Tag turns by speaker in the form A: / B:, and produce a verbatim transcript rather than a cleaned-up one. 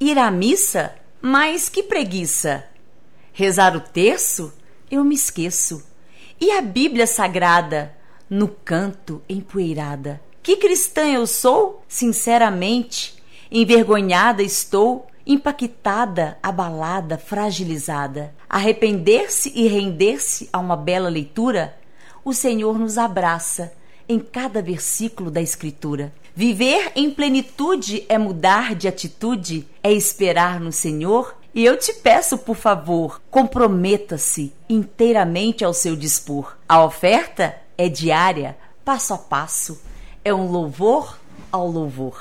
A: Ir à missa? Mas que preguiça! Rezar o terço? Eu me esqueço. E a Bíblia Sagrada? No canto empoeirada. Que cristã eu sou? Sinceramente, envergonhada estou, impactada, abalada, fragilizada. Arrepender-se e render-se a uma bela leitura, o Senhor nos abraça em cada versículo da Escritura. Viver em plenitude é mudar de atitude, é esperar no Senhor. E eu te peço, por favor, comprometa-se inteiramente ao seu dispor. A oferta é diária, passo a passo, é um louvor ao louvor.